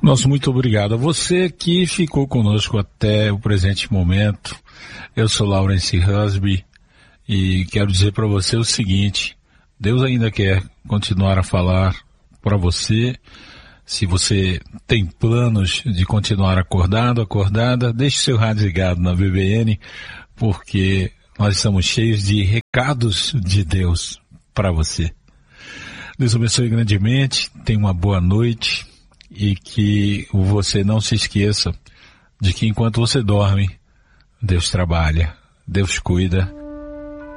Nosso muito obrigado a você que ficou conosco até o presente momento. Eu sou Lawrence Husby e quero dizer para você o seguinte: Deus ainda quer continuar a falar para você. Se você tem planos de continuar acordada, deixe seu rádio ligado na BBN, porque nós estamos cheios de recados de Deus para você. Deus abençoe grandemente, tenha uma boa noite e que você não se esqueça de que enquanto você dorme, Deus trabalha, Deus cuida